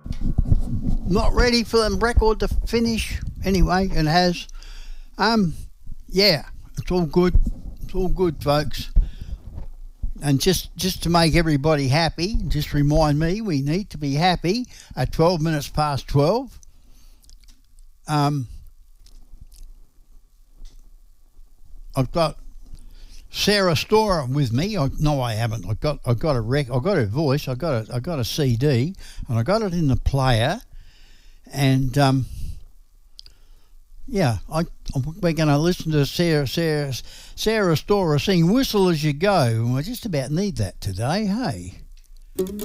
Not ready for the record to finish. Anyway, it has. Yeah, it's all good. It's all good, folks. And just to make everybody happy, just remind me we need to be happy at 12 minutes past 12. I've got Sarah Storer with me. No, I haven't. I've got her voice. I got a CD, and I got it in the player. And we're going to listen to Sarah Storer sing "Whistle as You Go." I just about need that today. Hey.